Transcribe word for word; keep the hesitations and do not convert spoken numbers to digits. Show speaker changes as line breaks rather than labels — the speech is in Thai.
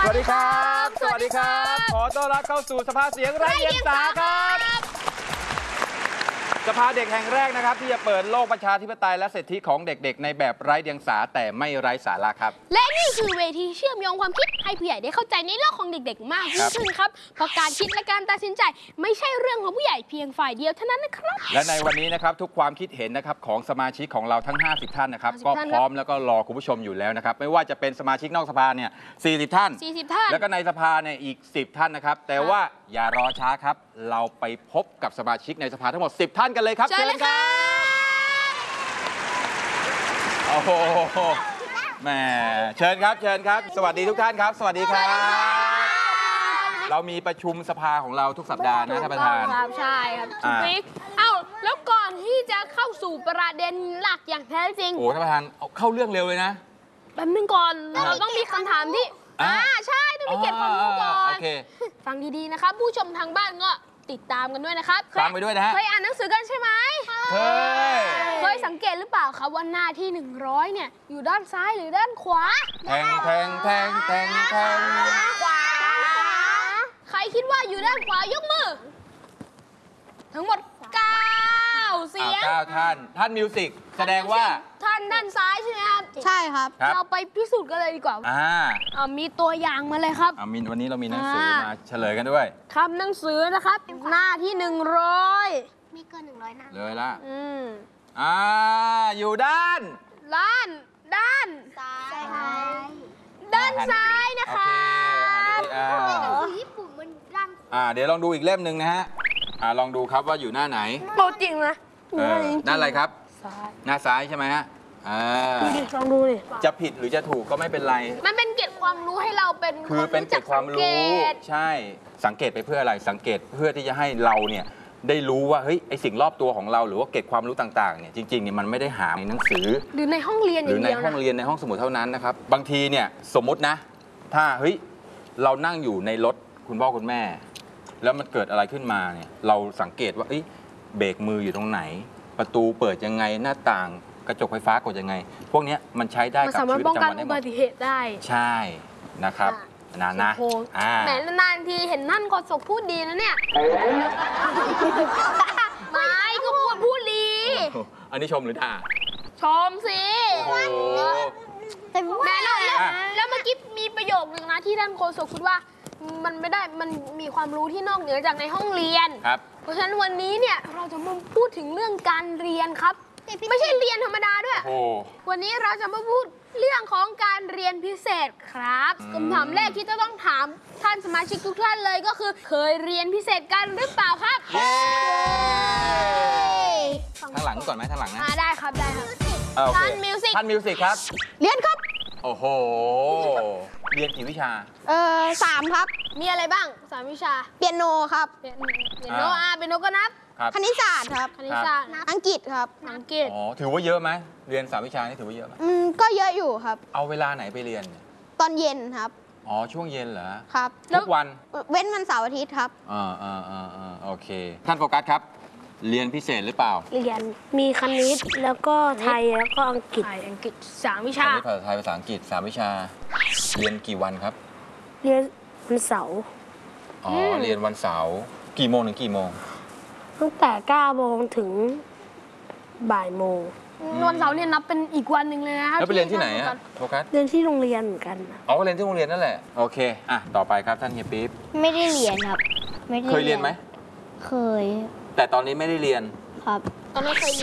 สวัสดีครับสวัสดีครับขอต้อนรับเข้าสู่สภาเสียงไร้เดียงสาครับสภาเด็กแห่งแรกนะครับที่จะเปิดโลกประชาธิปไตยและสิทธิของเด็กๆในแบบไร้เดียงสาแต่ไม่ไร้สาระครับ
และนี่คือเวทีเชื่อมโยงความคิดให้ผู้ใหญ่ได้เข้าใจในโลกของเด็กๆมากยิ่งขึ้นครับเพราะการคิดและการตัดสินใจไม่ใช่เรื่องของผู้ใหญ่เพียงฝ่ายเดียวเท่านั้นนะครับ
และในวันนี้นะครับทุกความคิดเห็นนะครับของสมาชิกของเราทั้งห้าสิบท่านนะครับก็พร้อมแล้วก็รอคุณผู้ชมอยู่แล้วนะครับไม่ว่าจะเป็นสมาชิกนอกสภาเนี่ยสี่สิบท่าน
สี่สิบท่าน
แล้วก็ในสภาเนี่ยอีกสิบท่านนะครับแต่ว่าอย่ารอช้าครับเราไปพบกับสมาชิกในสภาทั้งหมดสิบท่านกันเลยครับ
เชิญเลยครับ
โอ้โหแหมเชิญครับเชิญครับสวัสดีทุกท่านครับสวัสดีครับเรามีประชุมสภาของเราทุกสัปดาห์นะท่านประธาน
ครับใช่ครับทุกวีคเอ้าแล้วก่อนที่จะเข้าสู่ประเด็นหลักอย่างแท้จริง
โอ้ท่านประธานเข้าเรื่องเร็วเลยนะ
แป๊บนึงก่อนเราต้องมีคำถามที่อ่าใช่ต้องมีเก็บความรู้ก่อนฟังดีๆนะครับผู้ชมทางบ้านก็ติดตามกันด้วยนะครับ
ฟังไปด้วยนะฮะ
เคยอ่านหนังสือกันใช่ไหม
เคย
เคยสังเกตหรือเปล่าครับว่าหน้าที่หนึ่งร้อยเนี่ยอยู่ด้านซ้ายหรือด้านขวา
แทงแทงแทงแทงแทง
ขวาใครคิดว่าอยู่ด้านขวายกมือทั้งหมดเก้าเสียง
เก้าท่านท่านมิวสิกแสดงว่า
ท่านด้านซ้ายใช่ไหมครับ
ใช่ครับ
เราไปพิสูจน์กันเลยดีกว่า
อ่า
มีตัวอย่างมาเลยครับ
มินวันนี้เรามีหนังสือมาเฉลยกันด้วย
ครับหนังสือนะครับหน้าที่หนึ่งร้อย
มีเกินหนึ่งร้อยหน้า
เลยละ
อืม
อ่าอยู่ด้าน
ด้านด้าน
ซ้าย
ด้านซ้ายนะคะ
ญี่ปุ่นมันด้าน
อ่าเดี๋ยวลองดูอีกเล่มหนึ่งนะฮะอ่าลองดูครับว่าอยู่หน้าไหน
โปรจริงนะ
หน้าอะไรครับหน้าซ้ายใช่ไหมฮะอ่า
ลองดูดิ
จะผิดหรือจะถูกก็ไม่เป็นไร
มันเป็นเกร็ดความรู้ให้เราเป็น
คือเป็นเกร็ดความรู้ใช่สังเกตไปเพื่ออะไรสังเกตเพื่อที่จะให้เราเนี่ยได้รู้ว่าเฮ้ยไอสิ่งรอบตัวของเราหรือว่าเกร็ดความรู้ต่างๆเนี่ยจริงๆเนี่ยมันไม่ได้หาในหนังสือ
หรือในห้องเรียน
หรือในห้องเรียนในห้องสมุดเท่านั้นนะครับบางทีเนี่ยสมมตินะถ้าเฮ้ยเรานั่งอยู่ในรถคุณพ่อคุณแม่แล้วมันเกิดอะไรขึ้นมาเนี่ยเราสังเกตว่าเอ้ยเบรกมืออยู่ตรงไหนประตูเปิดยังไงหน้าต่างกระจกไฟฟ้ากดยังไงพวกนี้มันใช้ได้กับชีวิตประจำวันได้หมด
อุบัติเหตุได้
ใช่นะครับนานนะ
แหมนานทีเห็นนั่นโฆษกพูดดีนะเนี่ยไม่ก็พูดพูดดี
อันนี้ชมหรือด่า
ชมสิแม่แล้วแล้วเมื่อกี้มีประโยคนึงนะที่ท่านโฆษกพูดว่ามันไม่ได้มันมีความรู้ที่นอกเหนือจากในห้องเรียน
ครับ
เพราะฉะนั้นวันนี้เนี่ยเราจะมาพูดถึงเรื่องการเรียนครับไม่ใช่เรียนธรรมดาด้วยวันนี้เราจะมาพูดเรื่องของการเรียนพิเศษครับคำถามแรกที่จะต้องถามท่านสมาชิกทุกท่านเลยก็คือเคยเรียนพิเศษกันหรือเปล่าครับ
ทางหลังก่อนไหมทางหลังนะ
ได้ครับได้ครับ
ท่านมิวสิกท่านมิวสิกครับ
เรียนครับ
โอ้โหเรียนกี่วิชา
เออสามครับ
มีอะไรบ้างสามวิชา
เปียโนครับ
เปียโนอ่าเปียโนก็นับ
คณิตศาสตร์ครับ
คณิตศาสตร์
อังกฤษครับ
อังกฤษ
อ๋อถือว่าเยอะไหมเรียนสามวิชานี่ถือว่าเยอะไหม
อืมก็เยอะอยู่ครับ
เอาเวลาไหนไปเรียน
ตอนเย็นครับ
อ๋อช่วงเย็นเหรอ
ครับ
ทุกวัน
เว้นวันเสาร์อาทิตย์ครับ
อ่าอ่าอ่าอ่าโอเคท่านโฟกัสครับเรียนพิเศษหรือเปล่า
เรียนมีคณิตแล้วก็ไทยแล้วก็อังกฤษ
อังกฤษสามวิชา
ภาษาไทยภาษาอังกฤษสามวิชาเรียนกี่วันครับ
เรียนวันเสาร์
อ๋อเรียนวันเสาร์กี่โมงถึงกี่โมง
ตั้งแต่เก้าโมงถึงบ่ายโมง
วันเสาร์เนี่ยนับเป็นอีกวันหนึ่งเลยนะครับ
แล้วไปเรียนที่ไหนอะโฟกัส
เรียนที่โรงเรียนเหมือนกัน
อ๋อเรียนที่โรงเรียนนั่นแหละโอเคอ่ะต่อไปครับท่านเฮียปิ๊บ
ไม่ได้เรียนครับ
เคยเรียนไหม
เคย
แต่ตอนนี้ไม่ได้เรียน
ครับ
ตอนนี้เคย